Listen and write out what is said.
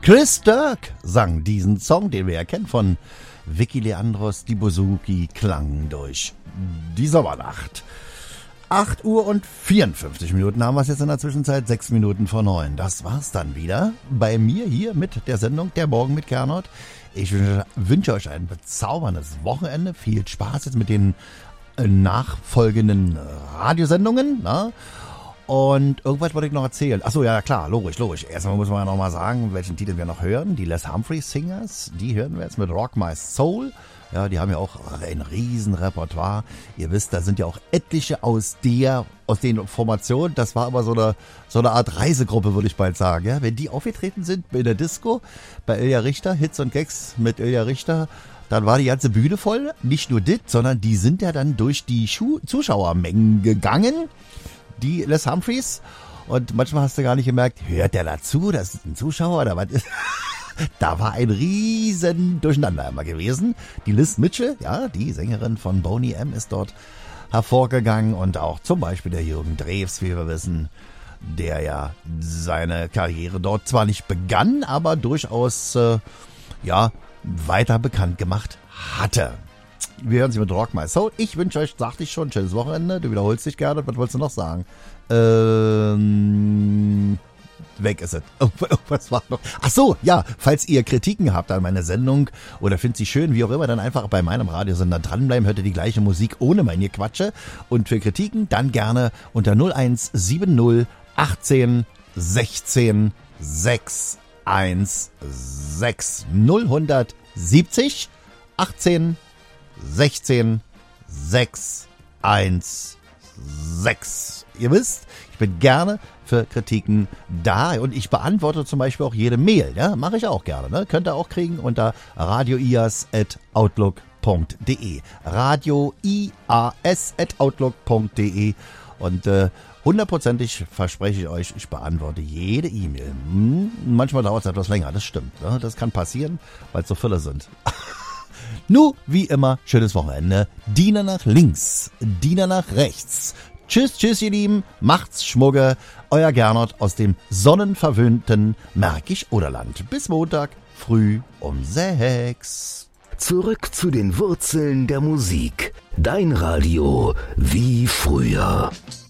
Chris Dirk sang diesen Song, den wir ja kennen von Vicky Leandros, die Bouzouki, klang durch die Sommernacht. 8 Uhr und 54 Minuten haben wir es jetzt in der Zwischenzeit, 6 Minuten vor 9. Das war's dann wieder bei mir hier mit der Sendung Der Morgen mit Gernot. Ich wünsche euch ein bezauberndes Wochenende. Viel Spaß jetzt mit den nachfolgenden Radiosendungen. Na? Und irgendwas wollte ich noch erzählen. Achso, ja klar, logisch. Erstmal muss man ja noch mal sagen, welchen Titel wir noch hören. Die Les Humphreys Singers, die hören wir jetzt mit Rock My Soul. Ja, die haben ja auch ein riesen Repertoire. Ihr wisst, da sind ja auch etliche aus den Formationen. Das war aber so eine Art Reisegruppe, würde ich bald sagen. Ja, wenn die aufgetreten sind in der Disco bei Ilja Richter, Hits und Gags mit Ilja Richter, dann war die ganze Bühne voll. Nicht nur das, sondern die sind ja dann durch die Zuschauermengen gegangen, die Les Humphreys. Und manchmal hast du gar nicht gemerkt, hört der dazu? Das ist ein Zuschauer oder was ist? Da war ein riesen Durcheinander immer gewesen. Die Liz Mitchell, ja, die Sängerin von Boney M, ist dort hervorgegangen. Und auch zum Beispiel der Jürgen Drews, wie wir wissen, der ja seine Karriere dort zwar nicht begann, aber durchaus weiter bekannt gemacht hatte. Wir hören sie mit Rock My Soul. Ich wünsche euch, sagte ich schon, schönes Wochenende. Du wiederholst dich gerne. Was wolltest du noch sagen? Weg ist es. Was war noch? Ach so, ja, falls ihr Kritiken habt an meiner Sendung oder findet sie schön, wie auch immer, dann einfach bei meinem Radiosender dranbleiben, hört ihr die gleiche Musik ohne meine Quatsche. Und für Kritiken dann gerne unter 0170 18 16 616 0170 18 16 616. Ihr wisst, ich bin gerne für Kritiken da und ich beantworte zum Beispiel auch jede Mail. Ja, mache ich auch gerne. Ne? Könnt ihr auch kriegen unter radioias@outlook.de. radioias@outlook.de und hundertprozentig verspreche ich euch, ich beantworte jede E-Mail. Manchmal dauert es etwas länger, das stimmt. Ne? Das kann passieren, weil es so viele sind. Nun, wie immer, schönes Wochenende. Diener nach links, Diener nach rechts. Tschüss, ihr Lieben, macht's Schmugge. Euer Gernot aus dem sonnenverwöhnten Märkisch-Oderland. Bis Montag, früh um 6. Zurück zu den Wurzeln der Musik. Dein Radio wie früher.